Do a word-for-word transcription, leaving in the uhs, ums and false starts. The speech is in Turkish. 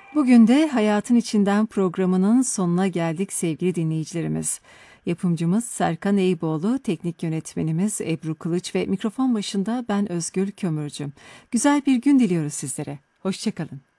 Bugün de Hayatın İçinden programının sonuna geldik sevgili dinleyicilerimiz. Yapımcımız Serkan Eyüboğlu, teknik yönetmenimiz Ebru Kılıç ve mikrofon başında ben Özgül Kömürcü. Güzel bir gün diliyoruz sizlere. Hoşça kalın.